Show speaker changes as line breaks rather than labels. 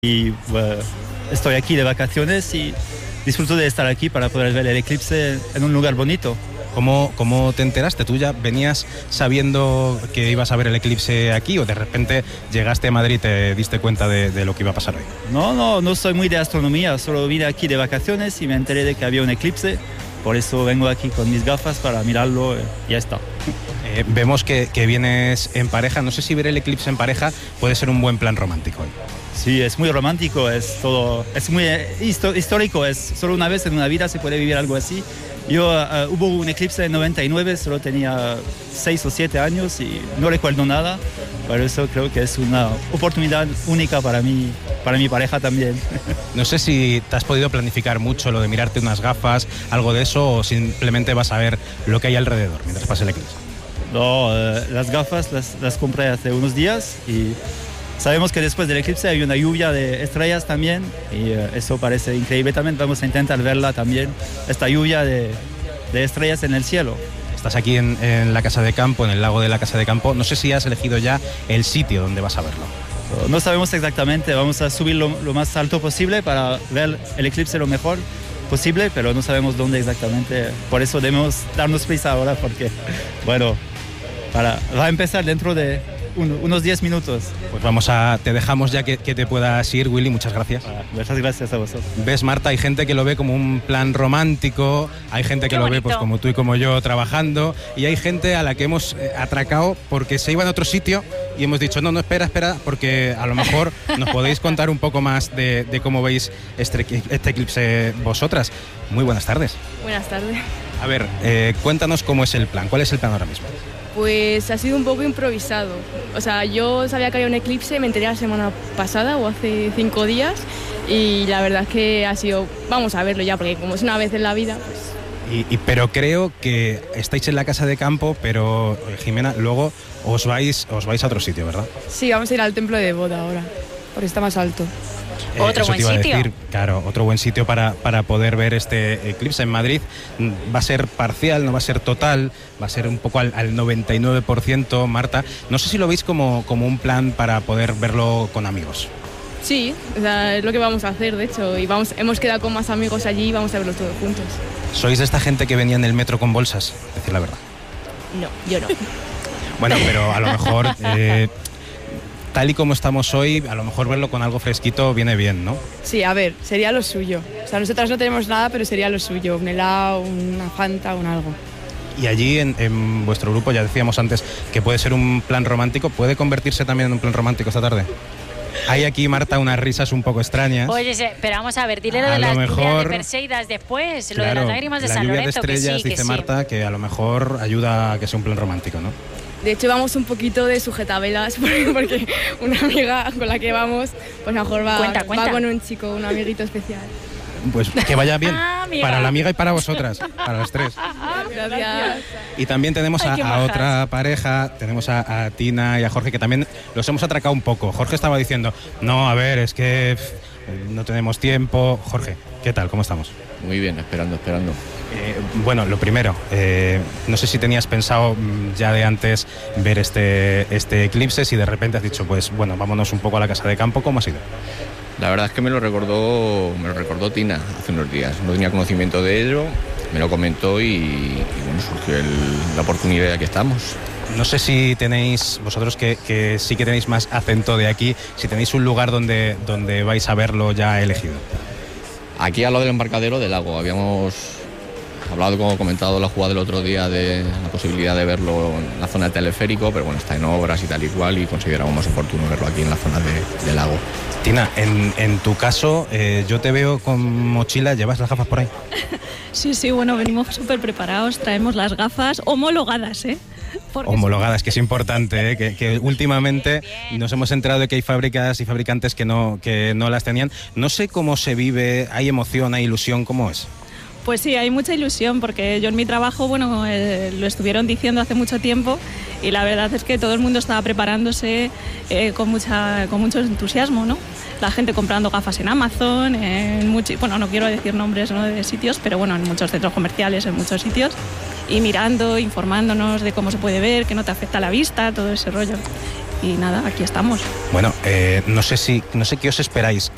Y estoy aquí de vacaciones y disfruto de estar aquí para poder ver el eclipse en un lugar bonito.
¿Cómo te enteraste? ¿Tú ya venías sabiendo que ibas a ver el eclipse aquí o de repente llegaste a Madrid y te diste cuenta de lo que iba a pasar hoy?
No soy muy de astronomía, solo vine aquí de vacaciones y me enteré de que había un eclipse. Por eso vengo aquí con mis gafas para mirarlo y ya está.
Vemos que vienes en pareja. No sé si ver el eclipse en pareja puede ser un buen plan romántico hoy.
Sí, es muy romántico, es muy histórico, es solo una vez en una vida se puede vivir algo así. Hubo un eclipse en 99, solo tenía 6 o 7 años y no recuerdo nada. Por eso creo que es una oportunidad única para mi pareja también.
No sé si te has podido planificar mucho lo de mirarte unas gafas, algo de eso, o simplemente vas a ver lo que hay alrededor mientras pase el eclipse.
No, las gafas las compré hace unos días y sabemos que después del eclipse hay una lluvia de estrellas también y eso parece increíble también. Vamos a intentar verla también, esta lluvia de estrellas en el cielo.
Estás aquí en la Casa de Campo, en el lago de la Casa de Campo. No sé si has elegido ya el sitio donde vas a verlo.
No sabemos exactamente, vamos a subir lo más alto posible para ver el eclipse lo mejor posible, pero no sabemos dónde exactamente. Por eso debemos darnos prisa ahora porque, bueno, va a empezar dentro de unos 10 minutos.
Pues te dejamos ya que te puedas ir, Willy, muchas gracias.
Muchas gracias a vosotros.
¿Ves, Marta? Hay gente que lo ve como un plan romántico, hay gente que lo ve pues como tú y como yo trabajando, y hay gente a la que hemos atracado porque se iba a otro sitio y hemos dicho, no, espera, porque a lo mejor nos podéis contar un poco más de cómo veis este eclipse vosotras. Muy buenas tardes.
Buenas tardes.
A ver, cuéntanos cómo es el plan, ¿cuál es el plan ahora mismo?
Pues ha sido un poco improvisado. O sea, yo sabía que había un eclipse, me enteré la semana pasada o hace 5 días y la verdad es que ha sido, vamos a verlo ya, porque como es una vez en la vida, pues...
Pero creo que estáis en la Casa de Campo, pero Jimena, luego os vais a otro sitio, ¿verdad?
Sí, vamos a ir al templo de Boda ahora, porque está más alto.
Otro buen sitio.
Decir, claro, otro buen sitio para poder ver este eclipse en Madrid. Va a ser parcial, no va a ser total, va a ser un poco al 99%, Marta. No sé si lo veis como un plan para poder verlo con amigos.
Sí, o sea, es lo que vamos a hacer, de hecho, y hemos quedado con más amigos allí y vamos a verlo todos juntos.
¿Sois de esta gente que venía en el metro con bolsas? Decir la verdad.
No, yo no.
Bueno, pero a lo mejor... tal y como estamos hoy, a lo mejor verlo con algo fresquito viene bien, ¿no?
Sí, a ver, sería lo suyo. O sea, nosotras no tenemos nada, pero sería lo suyo. Un helado, una Fanta, un algo.
Y allí en vuestro grupo, ya decíamos antes que puede ser un plan romántico, ¿puede convertirse también en un plan romántico esta tarde? Hay aquí, Marta, unas risas un poco extrañas.
Oye, pero vamos a ver, dile lo de las lluvias de Perseidas después, claro, lo de las lágrimas de San Lorenzo.
La lluvia de estrellas, dice Marta, que a lo mejor ayuda a que sea un plan romántico, ¿no?
De hecho, vamos un poquito de sujetabelas porque una amiga con la que vamos, pues mejor va con un chico, un amiguito especial.
Pues que vaya bien, para la amiga y para vosotras, para las tres.
Gracias.
Y también tenemos a otra pareja, tenemos a Tina y a Jorge, que también los hemos atracado un poco. Jorge estaba diciendo, no, a ver, es que no tenemos tiempo. Jorge, ¿qué tal? ¿Cómo estamos?
Muy bien, esperando.
Bueno, lo primero, no sé si tenías pensado ya de antes ver este eclipse, si de repente has dicho, pues bueno, vámonos un poco a la Casa de Campo, ¿cómo ha sido?
La verdad es que me lo recordó Tina hace unos días. No tenía conocimiento de ello, me lo comentó y bueno, surgió la oportunidad de aquí estamos.
No sé si tenéis, vosotros que sí que tenéis más acento de aquí, si tenéis un lugar donde vais a verlo ya elegido.
Aquí al lado del embarcadero del lago. Habíamos hablado, como comentado, la jugada del otro día de la posibilidad de verlo en la zona del teleférico, pero bueno, está en obras y tal y cual y consideramos más oportuno verlo aquí en la zona del lago.
Tina, en tu caso, yo te veo con mochila, ¿llevas las gafas por ahí?
Sí, bueno, venimos súper preparados, traemos las gafas homologadas, ¿eh?
Homologadas, que es importante, ¿eh? que últimamente nos hemos enterado de que hay fábricas y fabricantes que no las tenían. No sé cómo se vive, hay emoción, hay ilusión, ¿cómo es?
Pues sí, hay mucha ilusión porque yo en mi trabajo, bueno, lo estuvieron diciendo hace mucho tiempo y la verdad es que todo el mundo estaba preparándose con mucho entusiasmo, ¿no? La gente comprando gafas en Amazon, bueno, no quiero decir nombres, ¿no?, de sitios, pero bueno, en muchos centros comerciales, en muchos sitios, y mirando, informándonos de cómo se puede ver, que no te afecta la vista, todo ese rollo. Y nada, aquí estamos.
Bueno, no sé qué os esperáis.